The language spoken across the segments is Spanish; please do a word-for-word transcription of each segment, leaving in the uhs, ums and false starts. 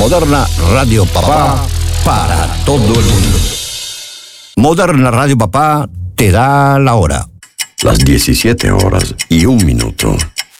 Moderna Radio Papá para todo el mundo. Moderna Radio Papá te da la hora. Las diecisiete horas y un minuto.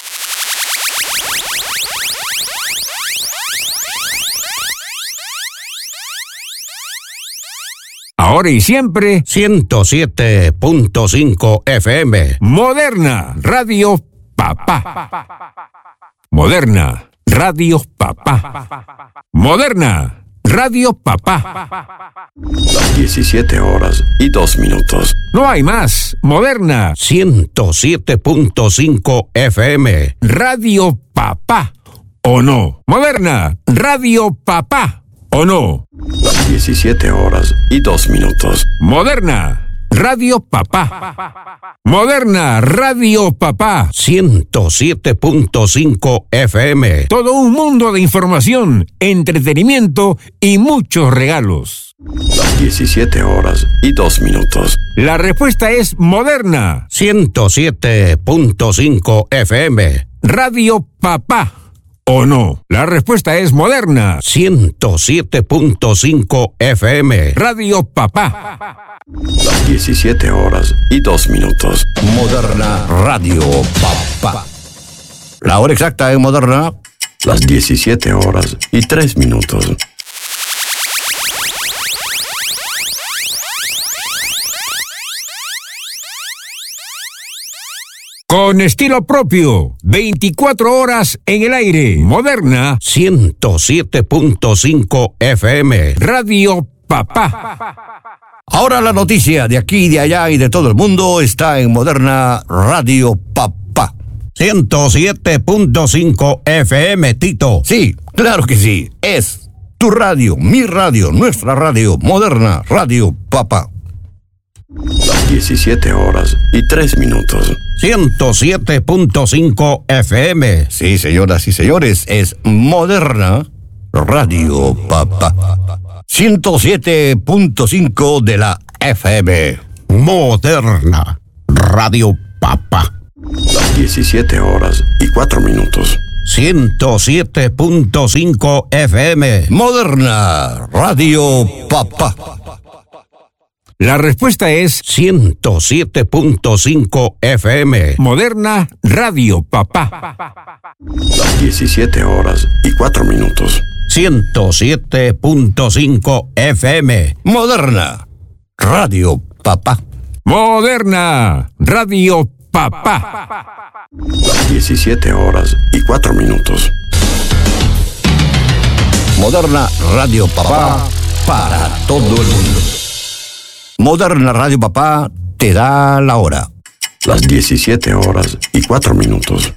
Ahora y siempre, ciento siete punto cinco F M. Moderna Radio Papá. Moderna Radio Papá. Moderna Radio Papá. Las diecisiete horas y dos minutos. No hay más. Moderna ciento siete punto cinco F M. Radio Papá. ¿O no? Moderna Radio Papá. ¿O no? Las diecisiete horas y dos minutos. Moderna Radio Papá. Moderna Radio Papá. ciento siete punto cinco F M. Todo un mundo de información, entretenimiento y muchos regalos. Las diecisiete horas y dos minutos. La respuesta es Moderna ciento siete punto cinco F M. Radio Papá. ¿O no? La respuesta es Moderna ciento siete punto cinco F M. Radio Papá. Las diecisiete horas y dos minutos. Moderna Radio Papá. La hora exacta en Moderna. Las diecisiete horas y tres minutos. Con estilo propio, veinticuatro horas en el aire. Moderna ciento siete punto cinco F M. Radio Papá. Ahora la noticia de aquí, de allá y de todo el mundo está en Moderna Radio Papá. ciento siete punto cinco F M, Tito. Sí, claro que sí. Es tu radio, mi radio, nuestra radio, Moderna Radio Papá. Las diecisiete horas y tres minutos. ciento siete punto cinco F M. Sí, señoras y señores, es Moderna Radio Papá. ciento siete punto cinco de la F M. Moderna Radio Papá. Las diecisiete horas y cuatro minutos. ciento siete punto cinco F M. Moderna Radio Papá. La respuesta es ciento siete punto cinco F M. Moderna Radio Papá. Las diecisiete horas y cuatro minutos. ciento siete punto cinco F M. Moderna Radio Papá. Moderna Radio Papá. Las diecisiete horas y cuatro minutos. Moderna Radio Papá para todo el mundo. Moderna Radio Papá te da la hora. Las diecisiete horas y cuatro minutos.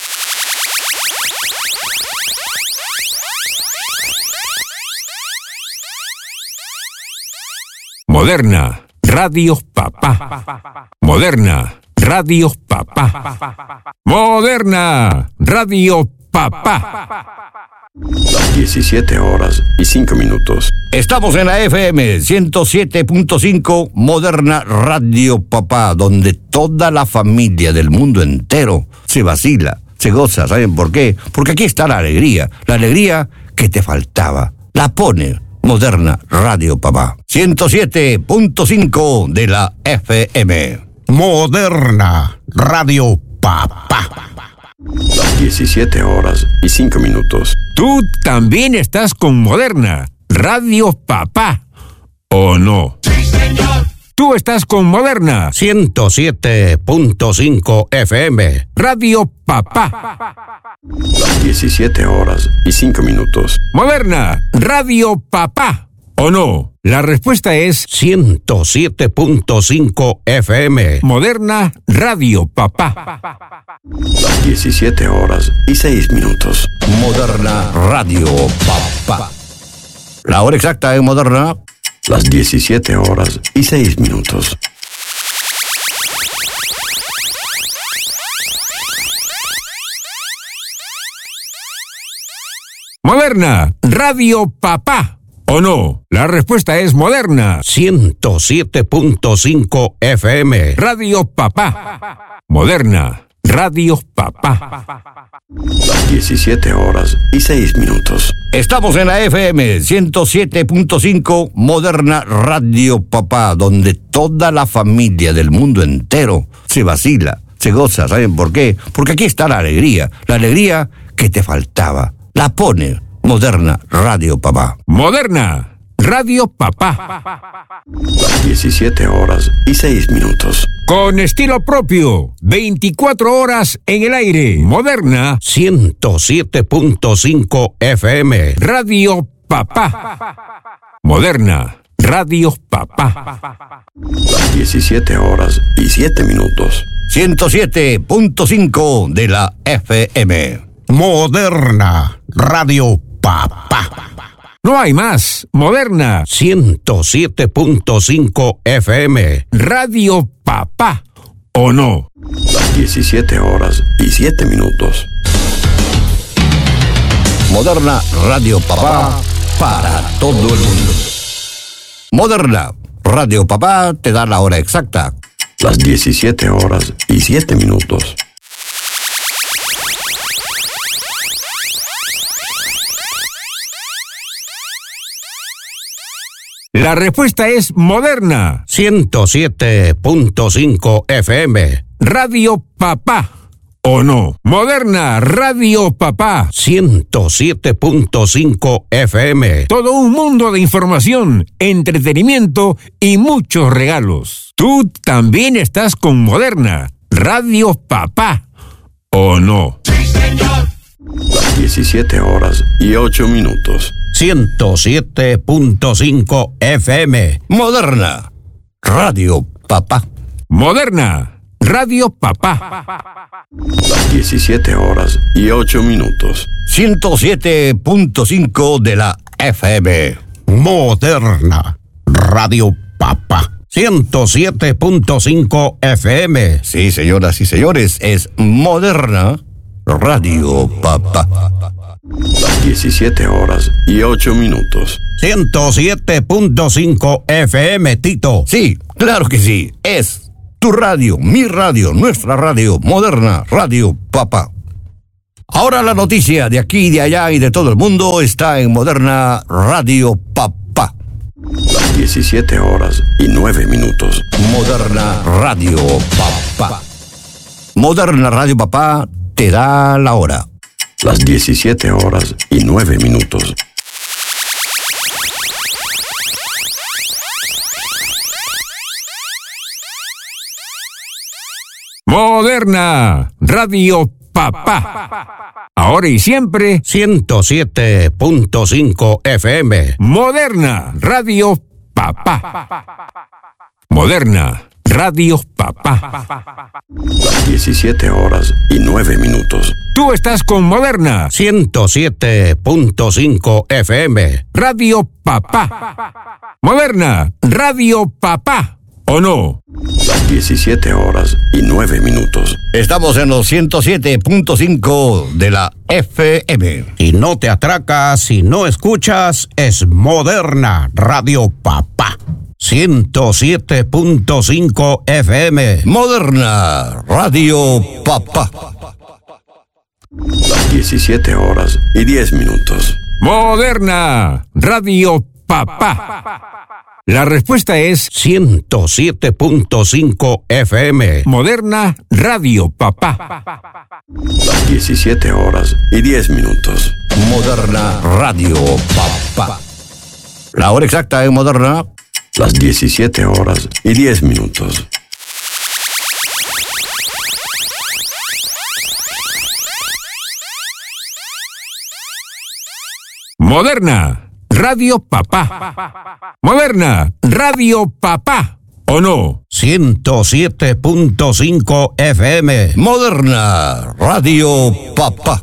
Moderna Radio Papá. Moderna Radio Papá. Moderna Radio Papá. Las diecisiete horas y cinco minutos. Estamos en la F M ciento siete punto cinco Moderna Radio Papá, donde toda la familia del mundo entero se vacila, se goza. ¿Saben por qué? Porque aquí está la alegría, la alegría que te faltaba. La pone Moderna Radio Papá. ciento siete punto cinco de la F M. Moderna Radio Papá. Las diecisiete horas y cinco minutos. Tú también estás con Moderna Radio Papá, ¿o no? Sí, señor. Tú estás con Moderna ciento siete punto cinco F M. Radio Papá. Las diecisiete horas y cinco minutos. Moderna Radio Papá, ¿o no? La respuesta es ciento siete punto cinco F M. Moderna Radio Papá. Las diecisiete horas y seis minutos. Moderna Radio Papá. La hora exacta en Moderna. Las diecisiete horas y seis minutos. Moderna Radio Papá, ¿o no? La respuesta es Moderna ciento siete punto cinco F M. Radio Papá. Moderna Radio Papá. Las diecisiete horas y seis minutos. Estamos en la F M ciento siete punto cinco Moderna Radio Papá, donde toda la familia del mundo entero se vacila, se goza. ¿Saben por qué? Porque aquí está la alegría, la alegría que te faltaba. La pone Moderna Radio Papá. Moderna Radio Papá. Las diecisiete horas y seis minutos. Con estilo propio, veinticuatro horas en el aire. Moderna ciento siete punto cinco F M. Radio Papá. Moderna Radio Papá. Las diecisiete horas y siete minutos. ciento siete punto cinco de la F M. Moderna Radio Papá. No hay más. Moderna ciento siete punto cinco F M. Radio Papá. ¿O no? Las diecisiete horas y siete minutos. Moderna Radio Papá para todo el mundo. Moderna Radio Papá te da la hora exacta. Las diecisiete horas y siete minutos. La respuesta es Moderna ciento siete punto cinco F M. Radio Papá. ¿O no? Moderna Radio Papá ciento siete punto cinco F M. Todo un mundo de información, entretenimiento y muchos regalos. Tú también estás con Moderna Radio Papá. ¿O no? Sí, señor. Las diecisiete horas y ocho minutos. ciento siete punto cinco F M. Moderna Radio Papá. Moderna Radio Papá. Las diecisiete horas y ocho minutos. ciento siete punto cinco de la F M. Moderna Radio Papá. ciento siete punto cinco F M. Sí, señoras y señores, es Moderna Radio Papá. Las diecisiete horas y ocho minutos. ciento siete punto cinco F M, Tito. Sí, claro que sí, es tu radio, mi radio, nuestra radio, Moderna Radio Papá. Ahora la noticia de aquí, de allá y de todo el mundo está en Moderna Radio Papá. Las diecisiete horas y nueve minutos. Moderna Radio Papá. Moderna Radio Papá te da la hora. Las diecisiete horas y nueve minutos. Moderna Radio Papá. Ahora y siempre ciento siete punto cinco F M. Moderna Radio Papá. Moderna Radio Papá. Las diecisiete horas y nueve minutos. Tú estás con Moderna ciento siete punto cinco F M. Radio Papá. Moderna Radio Papá. ¿O no? Las diecisiete horas y nueve minutos. Estamos en los ciento siete punto cinco de la F M. Y no te atracas si no escuchas, es Moderna Radio Papá. ciento siete punto cinco F M. Moderna Radio Papá. Las diecisiete horas y diez minutos. Moderna Radio Papá. La respuesta es ciento siete punto cinco F M. Moderna Radio Papá. Las diecisiete horas y diez minutos. Moderna Radio Papá. La hora exacta en Moderna. Las diecisiete horas y diez minutos. Moderna Radio Papá. Moderna Radio Papá. ¿O no? ciento siete punto cinco F M. Moderna Radio Papá.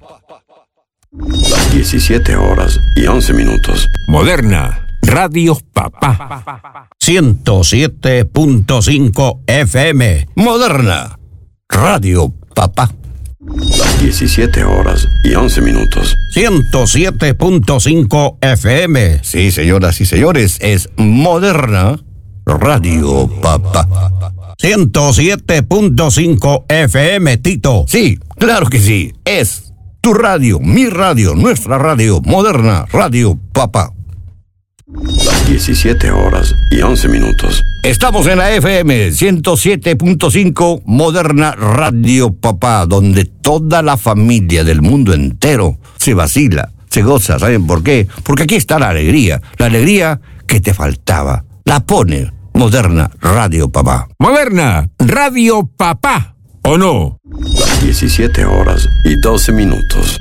Las diecisiete horas y once minutos. Moderna Radio Papá. ciento siete punto cinco F M. Moderna Radio Papá. Las diecisiete horas y once minutos. ciento siete punto cinco F M. Sí, señoras y señores, es Moderna Radio Papá. ciento siete punto cinco F M, Tito. Sí, claro que sí, es Tu radio, mi radio, nuestra radio, Moderna Radio Papá. diecisiete horas y once minutos. Estamos en la F M ciento siete punto cinco Moderna Radio Papá, donde toda la familia del mundo entero se vacila, se goza. ¿Saben por qué? Porque aquí está la alegría, la alegría que te faltaba. La pone Moderna Radio Papá. Moderna Radio Papá, ¿o no? diecisiete horas y doce minutos.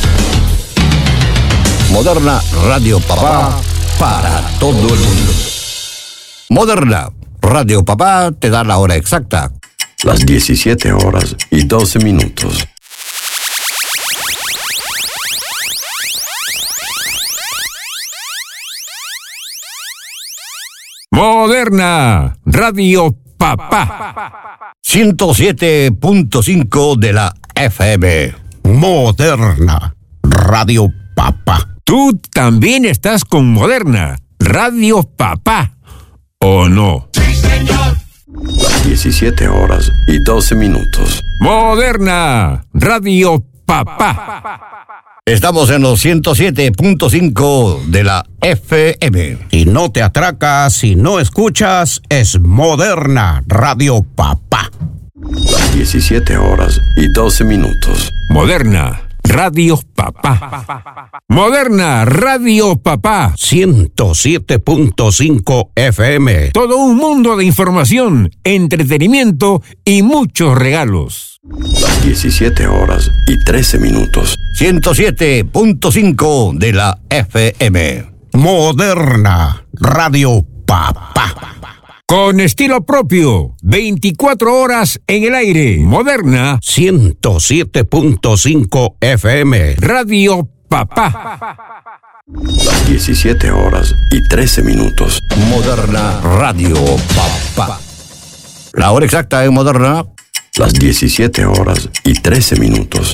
Moderna Radio Papá para todo el mundo. Moderna Radio Papá te da la hora exacta. Las diecisiete horas y doce minutos. Moderna Radio Papá. ciento siete punto cinco de la F M. Moderna Radio Papá. Tú también estás con Moderna Radio Papá, ¿o no? Las diecisiete horas y doce minutos. Moderna Radio Papá. Estamos en los ciento siete punto cinco de la F M. Si no te atracas, si no escuchas, es Moderna Radio Papá. Las diecisiete horas y doce minutos. Moderna Radio Papá. Moderna Radio Papá. ciento siete punto cinco F M. Todo un mundo de información, entretenimiento y muchos regalos. Las diecisiete horas y trece minutos. ciento siete punto cinco de la F M. Moderna Radio Papá. Con estilo propio, veinticuatro horas en el aire. Moderna ciento siete punto cinco F M. Radio Papá. Las diecisiete horas y trece minutos. Moderna Radio Papá. La hora exacta en Moderna. Las diecisiete horas y trece minutos.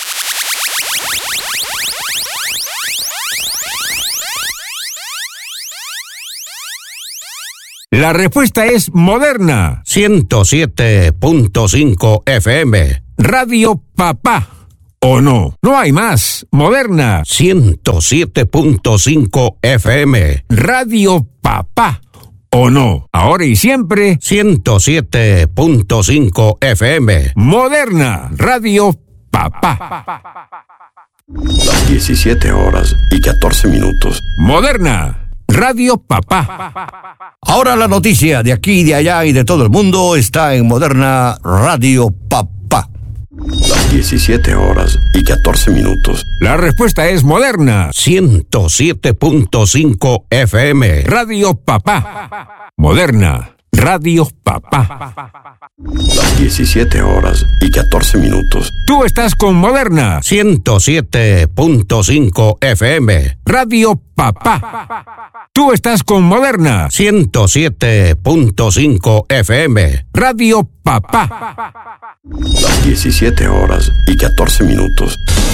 La respuesta es Moderna ciento siete punto cinco F M. Radio Papá, ¿o no? No hay más. Moderna ciento siete punto cinco F M. Radio Papá, ¿o no? Ahora y siempre ciento siete punto cinco F M. Moderna Radio Papá. Las diecisiete horas y catorce minutos. Moderna Radio Papá. Ahora la noticia de aquí, de allá y de todo el mundo está en Moderna Radio Papá. Las diecisiete horas y catorce minutos. La respuesta es Moderna ciento siete punto cinco F M. Radio Papá. Moderna Radio Papá. Las diecisiete horas y catorce minutos. Tú estás con Moderna ciento siete punto cinco F M. Radio Papá. Tú estás con Moderna ciento siete punto cinco F M. Radio Papá. Las diecisiete horas y catorce minutos.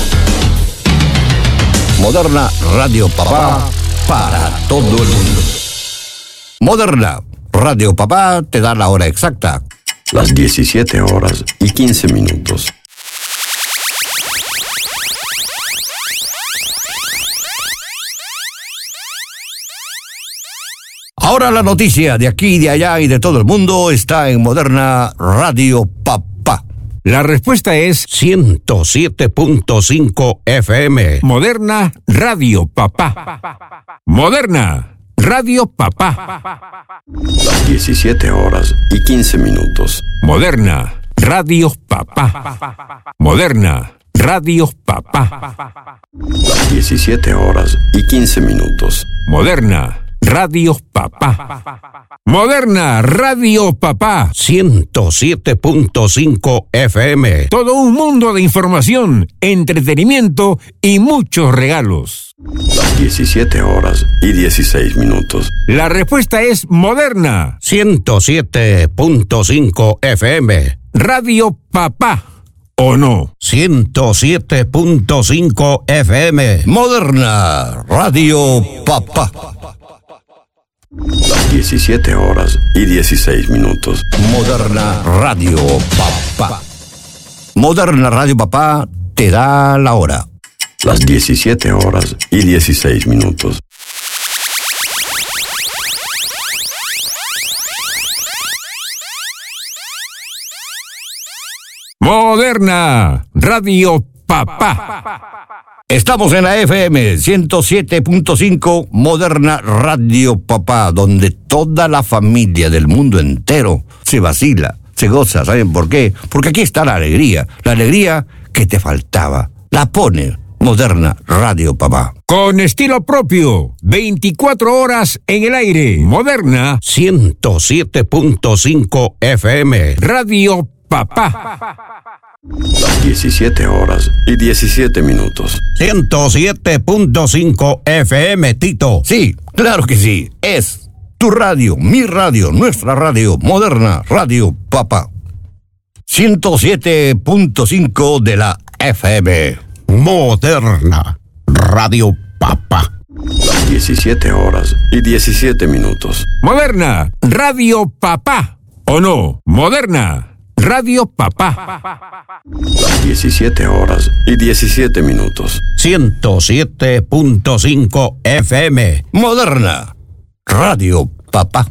Moderna Radio Papá para todo el mundo. Moderna Radio Papá te da la hora exacta. Las diecisiete horas y quince minutos. Ahora la noticia de aquí, de allá y de todo el mundo está en Moderna Radio Papá. La respuesta es ciento siete punto cinco F M. Moderna Radio Papá. Moderna Radio Papá. Las diecisiete horas y quince minutos. Moderna Radio Papá. Moderna Radio Papá. Las diecisiete horas y quince minutos. Moderna Radio Papá. Moderna Radio Papá. ciento siete punto cinco F M. Todo un mundo de información, entretenimiento y muchos regalos. Las diecisiete horas y dieciséis minutos. La respuesta es Moderna ciento siete punto cinco F M. Radio Papá, ¿o no? ciento siete punto cinco F M. Moderna Radio Papá. Las diecisiete horas y dieciséis minutos. Moderna Radio Papá. Moderna Radio Papá te da la hora. Las diecisiete horas y dieciséis minutos. Moderna Radio Papá. Estamos en la F M ciento siete punto cinco, Moderna Radio Papá, donde toda la familia del mundo entero se vacila, se goza. ¿Saben por qué? Porque aquí está la alegría, la alegría que te faltaba. La pone Moderna Radio Papá. Con estilo propio, veinticuatro horas en el aire. Moderna ciento siete punto cinco F M. Radio Papá. Las diecisiete horas y diecisiete minutos. ciento siete punto cinco F M, Tito. Sí, claro que sí. Es tu radio, mi radio, nuestra radio, Moderna Radio Papá. ciento siete punto cinco de la F M. Moderna Radio Papá. Las diecisiete horas y diecisiete minutos. Moderna Radio Papá. ¿O no? Moderna Radio Papá. Las diecisiete horas y diecisiete minutos. ciento siete punto cinco F M. Moderna Radio Papá.